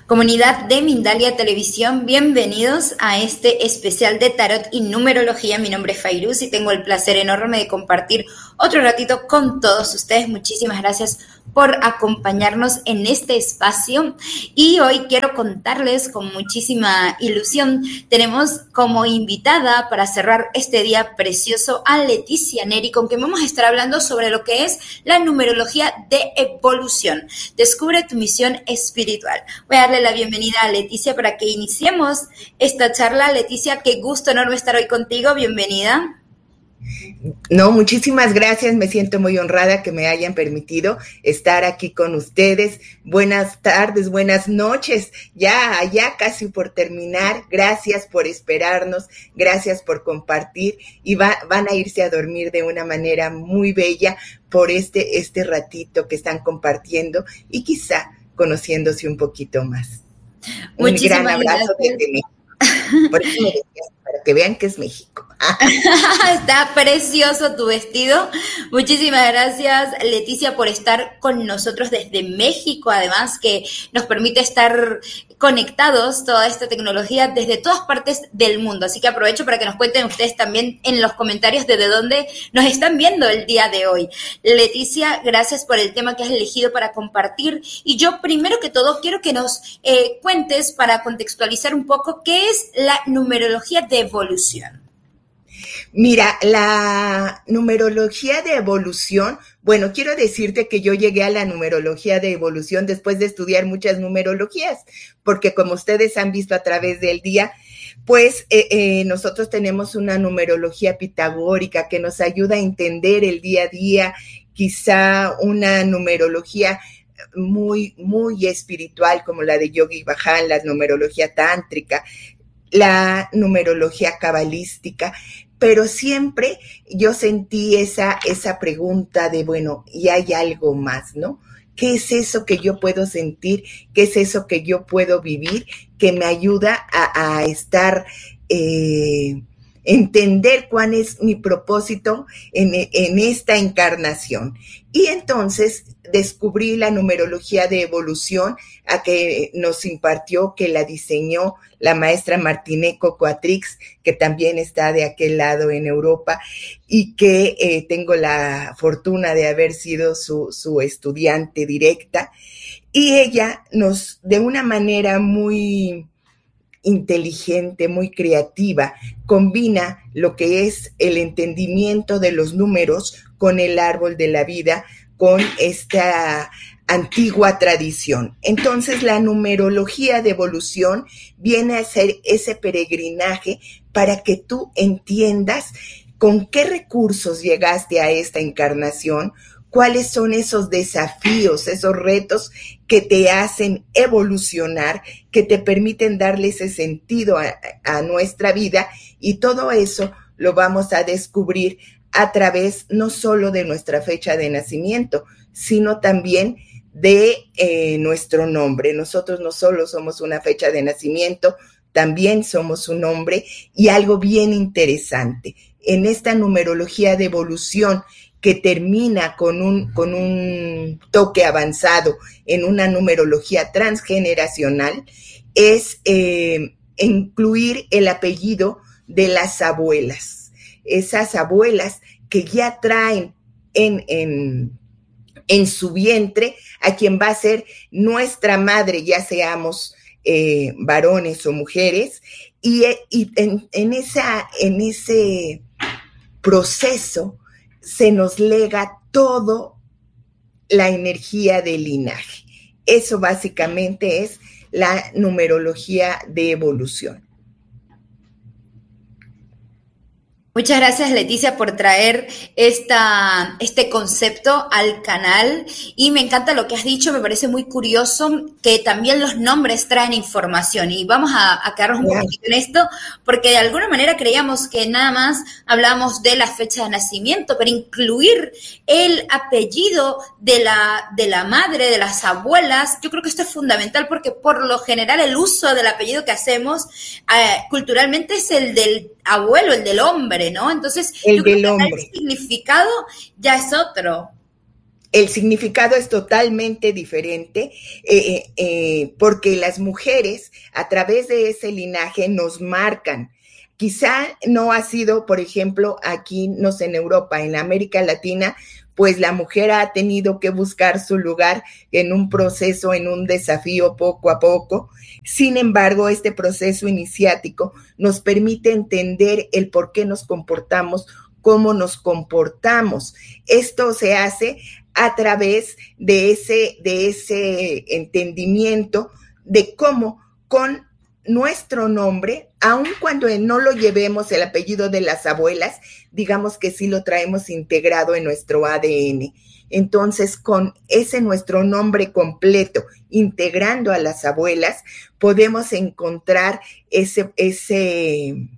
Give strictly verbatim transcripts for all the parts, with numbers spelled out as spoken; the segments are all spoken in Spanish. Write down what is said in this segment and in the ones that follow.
Comunidad de Mindalia Televisión, bienvenidos a este especial de Tarot y Numerología. Mi nombre es Fairuz y tengo el placer enorme de compartir otro ratito con todos ustedes. Muchísimas gracias por acompañarnos en este espacio. Y hoy quiero contarles con muchísima ilusión, tenemos como invitada para cerrar este día precioso a Leticia Neri, con quien vamos a estar hablando sobre lo que es la numerología de evolución. Descubre tu misión espiritual. Voy a darle la bienvenida a Leticia para que iniciemos esta charla. Leticia, qué gusto enorme estar hoy contigo. Bienvenida. No, muchísimas gracias. Me siento muy honrada que me hayan permitido estar aquí con ustedes. Buenas tardes, buenas noches. Ya, ya casi por terminar. Gracias por esperarnos. Gracias por compartir. Y va, van a irse a dormir de una manera muy bella por este, este ratito que están compartiendo y quizá conociéndose un poquito más. Muchísimas un gran abrazo gracias. desde México. Por eso me decías, para que vean que es México. Está precioso tu vestido. Muchísimas gracias, Leticia, por estar con nosotros desde México, además que nos permite estar conectados toda esta tecnología desde todas partes del mundo. Así que aprovecho para que nos cuenten ustedes también en los comentarios desde dónde nos están viendo el día de hoy. Leticia, gracias por el tema que has elegido para compartir. Y yo, primero que todo, quiero que nos eh, cuentes, para contextualizar un poco, qué es la numerología de evolución. Mira, la numerología de evolución, bueno, quiero decirte que yo llegué a la numerología de evolución después de estudiar muchas numerologías, porque como ustedes han visto a través del día, pues eh, eh, nosotros tenemos una numerología pitagórica que nos ayuda a entender el día a día, quizá una numerología muy, muy espiritual como la de Yogi Bhajan, la numerología tántrica, la numerología cabalística, pero siempre yo sentí esa, esa pregunta de, bueno, ¿y hay algo más, no? ¿Qué es eso que yo puedo sentir? ¿Qué es eso que yo puedo vivir? Que me ayuda a, a estar, eh, entender cuál es mi propósito en, en esta encarnación. Y entonces descubrí la numerología de evolución, a que nos impartió, que la diseñó la maestra Martine Cocoatrix, que también está de aquel lado en Europa, y que eh, tengo la fortuna de haber sido su, su estudiante directa. Y ella nos, de una manera muy inteligente, muy creativa, combina lo que es el entendimiento de los números con el árbol de la vida, con esta antigua tradición. Entonces, la numerología de evolución viene a ser ese peregrinaje para que tú entiendas con qué recursos llegaste a esta encarnación, cuáles son esos desafíos, esos retos que te hacen evolucionar, que te permiten darle ese sentido a, a nuestra vida, y todo eso lo vamos a descubrir a través no solo de nuestra fecha de nacimiento, sino también de eh, nuestro nombre. Nosotros no solo somos una fecha de nacimiento, también somos un nombre. Y algo bien interesante, en esta numerología de evolución que termina con un, con un toque avanzado en una numerología transgeneracional, es eh, incluir el apellido de las abuelas. Esas abuelas que ya traen en, en, en su vientre a quien va a ser nuestra madre, ya seamos eh, varones o mujeres, y, y en, en, esa, en ese proceso se nos lega todo la energía del linaje. Eso básicamente es la numerología de evolución. Muchas gracias, Leticia, por traer esta, este concepto al canal, y me encanta lo que has dicho. Me parece muy curioso que también los nombres traen información, y vamos a, a quedarnos un poquito en esto, porque de alguna manera creíamos que nada más hablábamos de la fecha de nacimiento, pero incluir el apellido de la, de la madre, de las abuelas, yo creo que esto es fundamental, porque por lo general el uso del apellido que hacemos eh, culturalmente es el del abuelo, el del hombre, ¿no? Entonces, el yo creo del que hombre. el significado ya es otro. el significado es totalmente diferente eh, eh, porque las mujeres a través de ese linaje nos marcan. Quizá no ha sido, por ejemplo, aquí, no sé, en Europa, en América Latina, pues la mujer ha tenido que buscar su lugar en un proceso, en un desafío poco a poco. Sin embargo, este proceso iniciático nos permite entender el por qué nos comportamos, cómo nos comportamos. Esto se hace a través de ese, de ese entendimiento de cómo con nuestro nombre, aun cuando no lo llevemos el apellido de las abuelas, digamos que sí lo traemos integrado en nuestro A D N. Entonces, con ese nuestro nombre completo, integrando a las abuelas, podemos encontrar ese, ese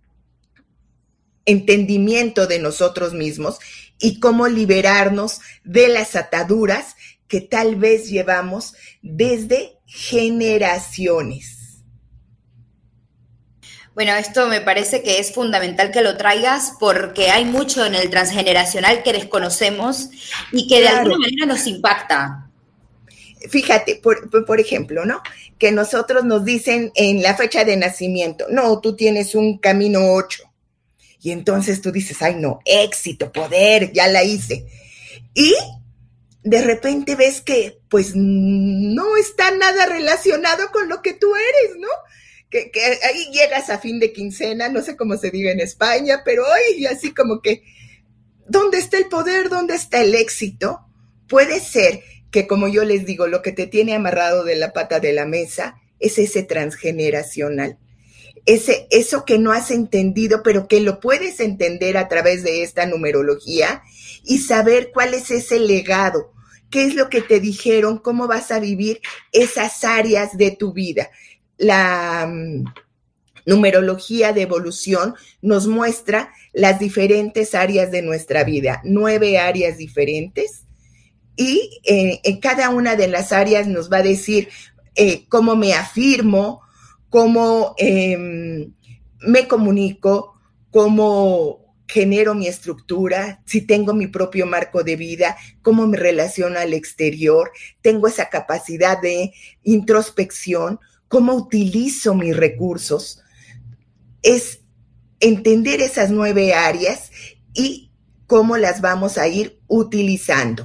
entendimiento de nosotros mismos y cómo liberarnos de las ataduras que tal vez llevamos desde generaciones. Bueno, esto me parece que es fundamental que lo traigas porque hay mucho en el transgeneracional que desconocemos y que de claro. alguna manera nos impacta. Fíjate, por, por ejemplo, ¿no? Que nosotros nos dicen en la fecha de nacimiento, no, tú tienes un camino ocho. Y entonces tú dices, ay no, éxito, poder, ya la hice. Y de repente ves que pues no está nada relacionado con lo que tú eres, ¿no? Que, que ahí llegas a fin de quincena, no sé cómo se diga en España, pero hoy así como que, ¿dónde está el poder? ¿Dónde está el éxito? Puede ser que, como yo les digo, lo que te tiene amarrado de la pata de la mesa es ese transgeneracional. Ese, eso que no has entendido, pero que lo puedes entender a través de esta numerología y saber cuál es ese legado, qué es lo que te dijeron, cómo vas a vivir esas áreas de tu vida. La um, numerología de evolución nos muestra las diferentes áreas de nuestra vida, nueve áreas diferentes, y eh, en cada una de las áreas nos va a decir eh, cómo me afirmo, cómo eh, me comunico, cómo genero mi estructura, si tengo mi propio marco de vida, cómo me relaciono al exterior, tengo esa capacidad de introspección, cómo utilizo mis recursos. Es entender esas nueve áreas y cómo las vamos a ir utilizando.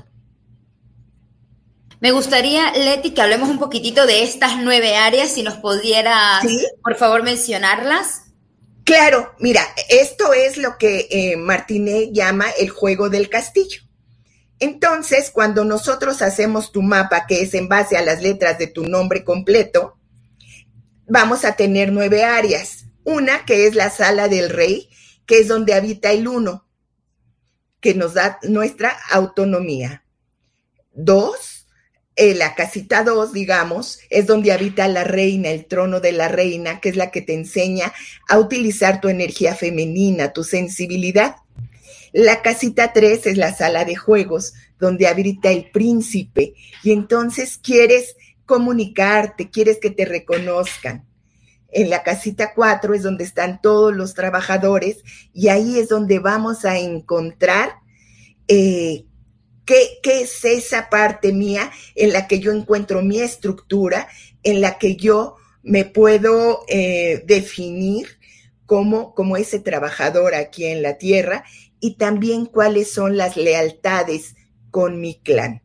Me gustaría, Leti, que hablemos un poquitito de estas nueve áreas, si nos pudieras, ¿sí?, por favor, mencionarlas. Claro, mira, esto es lo que eh, Martinet llama el juego del castillo. Entonces, cuando nosotros hacemos tu mapa, que es en base a las letras de tu nombre completo, vamos a tener nueve áreas. Una, que es la sala del rey, que es donde habita el uno, que nos da nuestra autonomía. Dos, Eh, la casita dos, digamos, es donde habita la reina, el trono de la reina, que es la que te enseña a utilizar tu energía femenina, tu sensibilidad. La casita tres es la sala de juegos, donde habita el príncipe, y entonces quieres comunicarte, quieres que te reconozcan. En la casita cuatro es donde están todos los trabajadores, y ahí es donde vamos a encontrar eh, ¿Qué, ¿Qué es esa parte mía en la que yo encuentro mi estructura, en la que yo me puedo eh, definir como, como ese trabajador aquí en la tierra, y también cuáles son las lealtades con mi clan?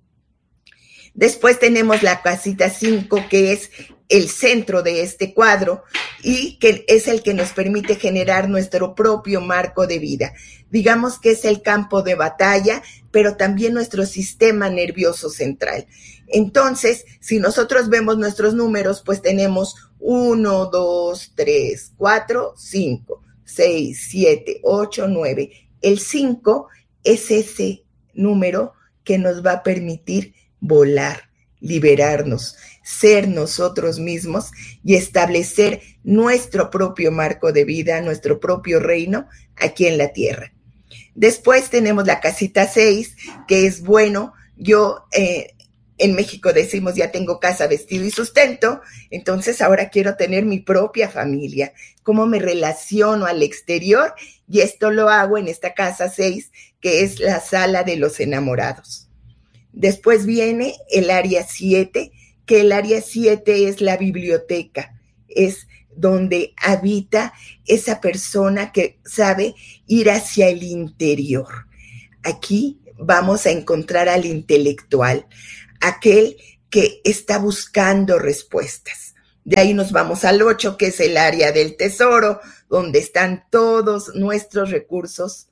Después tenemos la casita cinco, que es el centro de este cuadro y que es el que nos permite generar nuestro propio marco de vida. Digamos que es el campo de batalla, pero también nuestro sistema nervioso central. Entonces, si nosotros vemos nuestros números, pues tenemos uno, dos, tres, cuatro, cinco, seis, siete, ocho, nueve. El cinco es ese número que nos va a permitir volar, liberarnos, ser nosotros mismos y establecer nuestro propio marco de vida, nuestro propio reino aquí en la tierra. Después tenemos la casita seis, que es bueno, yo eh, en México decimos ya tengo casa, vestido y sustento, entonces ahora quiero tener mi propia familia, cómo me relaciono al exterior, y esto lo hago en esta casa seis, que es la sala de los enamorados. Después viene el área siete, que el área siete es la biblioteca, es donde habita esa persona que sabe ir hacia el interior. Aquí vamos a encontrar al intelectual, aquel que está buscando respuestas. De ahí nos vamos al ocho, que es el área del tesoro, donde están todos nuestros recursos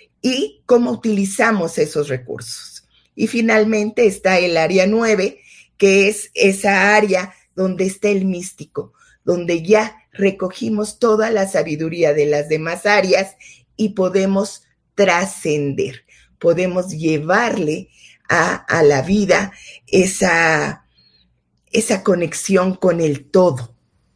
y cómo utilizamos esos recursos. Y finalmente está el área nueve, que es esa área donde está el místico, donde ya recogimos toda la sabiduría de las demás áreas y podemos trascender, podemos llevarle a, a la vida esa, esa conexión con el todo.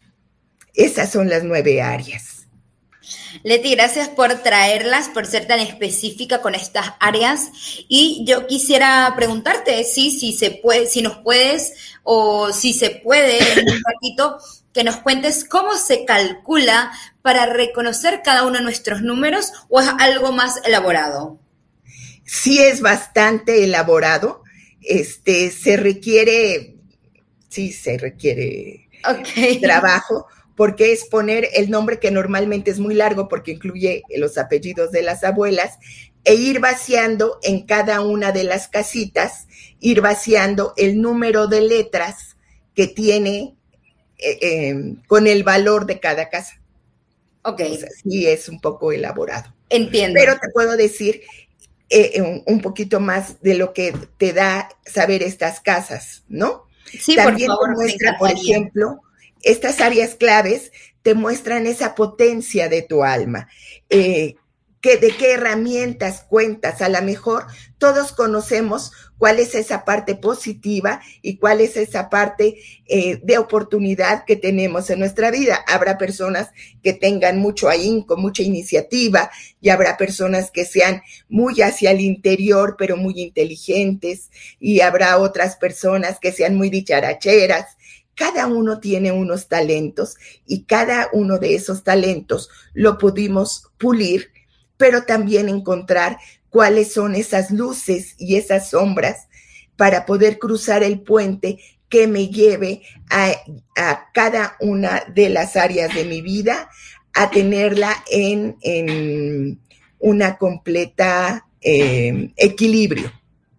Esas son las nueve áreas. Leti, gracias por traerlas, por ser tan específica con estas áreas. Y yo quisiera preguntarte si, si se puede, si nos puedes o si se puede en un ratito que nos cuentes cómo se calcula para reconocer cada uno de nuestros números, o es algo más elaborado. Sí, es bastante elaborado. Este, se requiere, sí, se requiere okay. trabajo, porque es poner el nombre, que normalmente es muy largo porque incluye los apellidos de las abuelas, e ir vaciando en cada una de las casitas, ir vaciando el número de letras que tiene eh, eh, con el valor de cada casa. Ok. O sea, sí es un poco elaborado. Entiendo. Pero te puedo decir eh, un, un poquito más de lo que te da saber estas casas, ¿no? Sí, También por favor, te muestra, por ejemplo, estas áreas claves te muestran esa potencia de tu alma, eh, que, de qué herramientas cuentas. A lo mejor todos conocemos cuál es esa parte positiva y cuál es esa parte eh, de oportunidad que tenemos en nuestra vida. Habrá personas que tengan mucho ahínco, mucha iniciativa, y habrá personas que sean muy hacia el interior, pero muy inteligentes, y habrá otras personas que sean muy dicharacheras. Cada uno tiene unos talentos y cada uno de esos talentos lo pudimos pulir, pero también encontrar cuáles son esas luces y esas sombras para poder cruzar el puente que me lleve a, a cada una de las áreas de mi vida, a tenerla en, en una completa eh, equilibrio.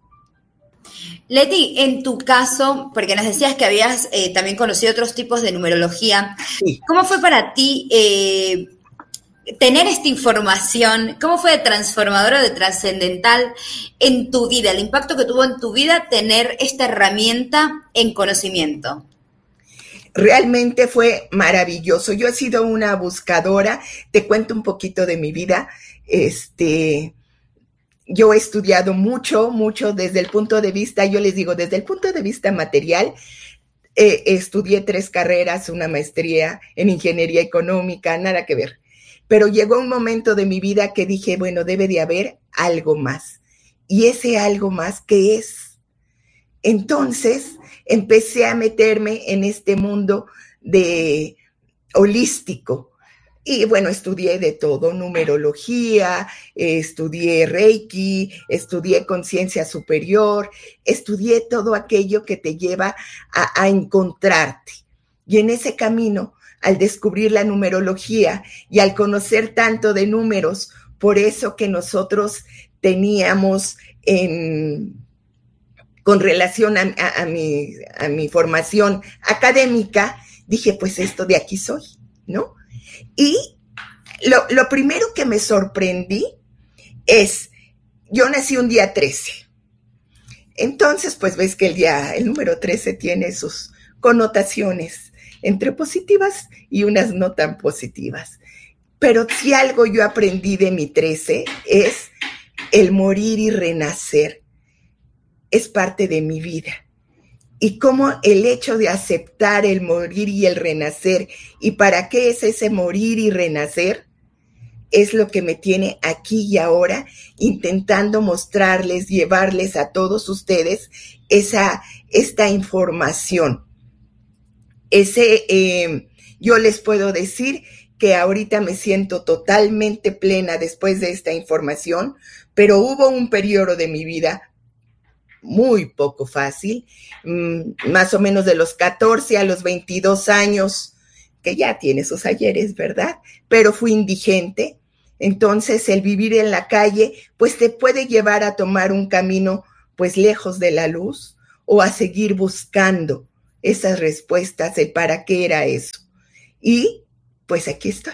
Leti, en tu caso, porque nos decías que habías eh, también conocido otros tipos de numerología, sí. ¿Cómo fue para ti eh, tener esta información? ¿Cómo fue de transformadora, de trascendental en tu vida? El impacto que tuvo en tu vida tener esta herramienta en conocimiento. Realmente fue maravilloso. Yo he sido una buscadora. Te cuento un poquito de mi vida. Este... Yo he estudiado mucho, mucho desde el punto de vista, yo les digo, desde el punto de vista material, eh, estudié tres carreras, una maestría en ingeniería económica, nada que ver. Pero llegó un momento de mi vida que dije, bueno, debe de haber algo más. Y ese algo más, ¿qué es? Entonces, empecé a meterme en este mundo de holístico. Y bueno, estudié de todo, numerología, eh, estudié Reiki, estudié conciencia superior, estudié todo aquello que te lleva a, a encontrarte. Y en ese camino, al descubrir la numerología y al conocer tanto de números, por eso que nosotros teníamos en, con relación a, a, a, mi, a mi formación académica, dije, pues esto de aquí soy, ¿no? Y lo, lo primero que me sorprendí es, yo nací un día trece. Entonces, pues ves que el día, el número trece tiene sus connotaciones entre positivas y unas no tan positivas. Pero si algo yo aprendí de mi trece es el morir y renacer. Es parte de mi vida. Y cómo el hecho de aceptar el morir y el renacer, y para qué es ese morir y renacer, es lo que me tiene aquí y ahora intentando mostrarles, llevarles a todos ustedes esa, esta información. Ese, eh, yo les puedo decir que ahorita me siento totalmente plena después de esta información, pero hubo un periodo de mi vida muy poco fácil, más o menos de los catorce a los veintidós años, que ya tiene sus ayeres, ¿verdad? Pero fui indigente. Entonces el vivir en la calle pues te puede llevar a tomar un camino pues lejos de la luz o a seguir buscando esas respuestas de para qué era eso. Y pues aquí estoy.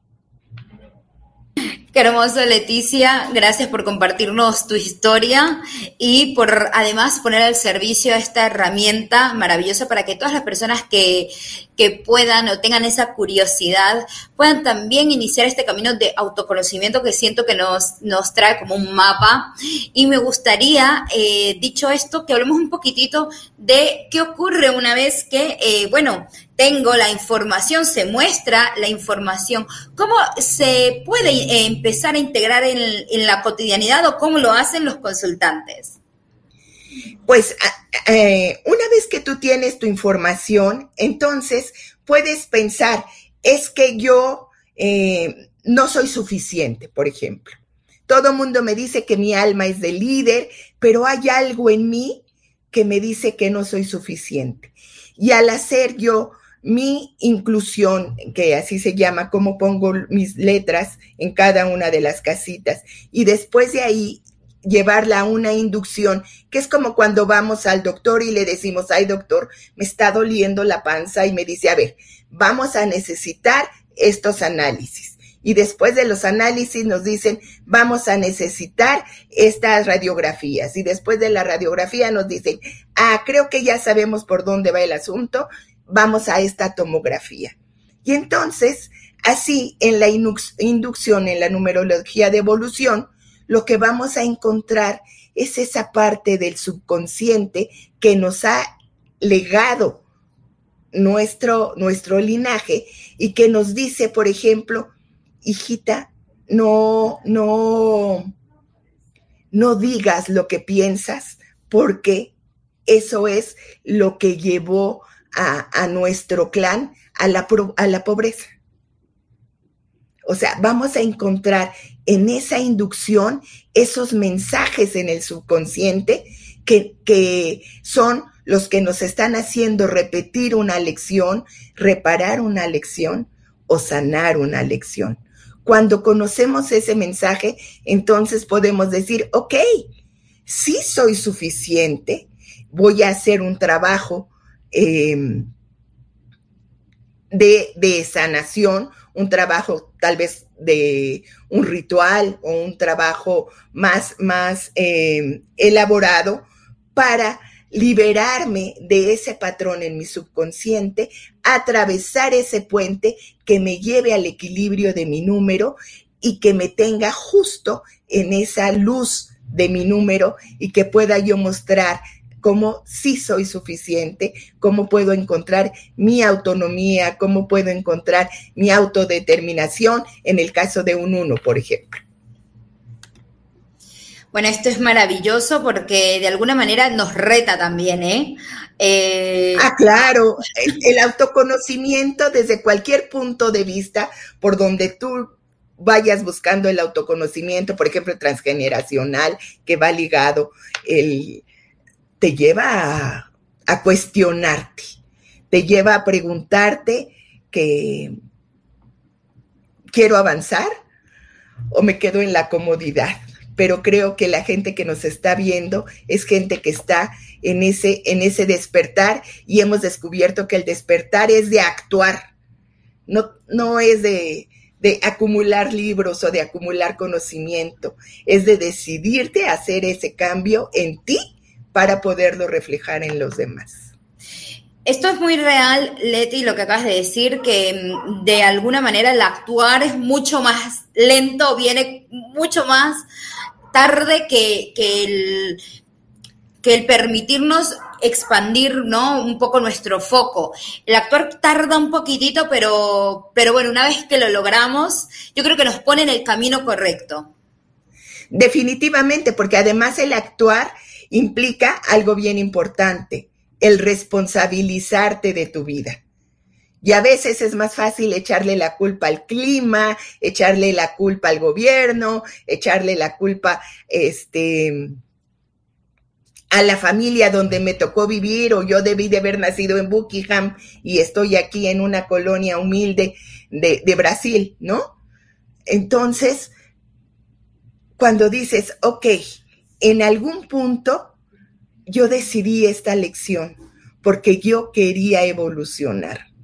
Qué hermoso, Leticia. Gracias por compartirnos tu historia y por además poner al servicio esta herramienta maravillosa para que todas las personas que, que puedan o tengan esa curiosidad puedan también iniciar este camino de autoconocimiento que siento que nos, nos trae como un mapa. Y me gustaría, eh, dicho esto, que hablemos un poquitito de qué ocurre una vez que, eh, bueno, tengo la información, se muestra la información. ¿Cómo se puede eh, empezar a integrar en, en la cotidianidad o cómo lo hacen los consultantes? Pues eh, una vez que tú tienes tu información, entonces puedes pensar, es que yo eh, no soy suficiente, por ejemplo. Todo el mundo me dice que mi alma es de líder, pero hay algo en mí que me dice que no soy suficiente. Y al hacer yo mi inclusión, que así se llama, cómo pongo mis letras en cada una de las casitas, y después de ahí llevarla a una inducción, que es como cuando vamos al doctor y le decimos, ay doctor, me está doliendo la panza, y me dice, a ver, vamos a necesitar estos análisis. Y después de los análisis nos dicen, vamos a necesitar estas radiografías. Y después de la radiografía nos dicen, ah, creo que ya sabemos por dónde va el asunto, vamos a esta tomografía. Y entonces, así, en la inducción, en la numerología de evolución, lo que vamos a encontrar es esa parte del subconsciente que nos ha legado nuestro, nuestro linaje y que nos dice, por ejemplo, hijita, no, no, no digas lo que piensas porque eso es lo que llevó a, a nuestro clan a la, a la pobreza. O sea, vamos a encontrar en esa inducción esos mensajes en el subconsciente que, que son los que nos están haciendo repetir una lección, reparar una lección o sanar una lección. Cuando conocemos ese mensaje, entonces podemos decir, ok, sí soy suficiente, voy a hacer un trabajo eh, de, de sanación, un trabajo tal vez de un ritual o un trabajo más, más eh, elaborado para liberarme de ese patrón en mi subconsciente, atravesar ese puente que me lleve al equilibrio de mi número y que me tenga justo en esa luz de mi número y que pueda yo mostrar cómo sí soy suficiente, cómo puedo encontrar mi autonomía, cómo puedo encontrar mi autodeterminación en el caso de un uno, por ejemplo. Bueno, esto es maravilloso porque de alguna manera nos reta también, ¿eh? eh... Ah, claro, el, el autoconocimiento desde cualquier punto de vista, por donde tú vayas buscando el autoconocimiento, por ejemplo, transgeneracional, que va ligado, el, te lleva a, a cuestionarte, te lleva a preguntarte que ¿quiero avanzar o me quedo en la comodidad? Pero creo que la gente que nos está viendo es gente que está en ese, en ese despertar y hemos descubierto que el despertar es de actuar, no, no es de, de acumular libros o de acumular conocimiento, es de decidirte a hacer ese cambio en ti para poderlo reflejar en los demás. Esto es muy real, Leti, lo que acabas de decir, que de alguna manera el actuar es mucho más lento, viene mucho más tarde que, que, el, que el permitirnos expandir, ¿no?, un poco nuestro foco. El actuar tarda un poquitito, pero, pero bueno, una vez que lo logramos, yo creo que nos pone en el camino correcto. Definitivamente, porque además el actuar implica algo bien importante, el responsabilizarte de tu vida. Y a veces es más fácil echarle la culpa al clima, echarle la culpa al gobierno, echarle la culpa este, a la familia donde me tocó vivir, o yo debí de haber nacido en Buckingham y estoy aquí en una colonia humilde de, de Brasil, ¿no? Entonces, cuando dices, ok, en algún punto yo decidí esta lección porque yo quería evolucionar.